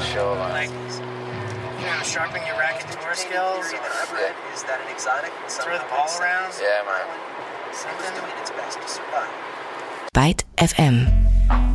sure, man. Like, sharpening your racketeer skills. Is that an exotic? Throw the ball around. Yeah, man. Something. Doing its best to survive. Byte FM.